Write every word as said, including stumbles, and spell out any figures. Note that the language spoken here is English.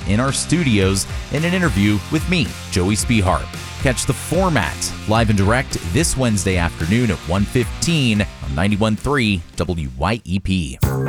in our studios in an interview with me, Joey Spihart. Catch The Format live and direct this Wednesday afternoon at one fifteen on ninety-one point three W Y E P.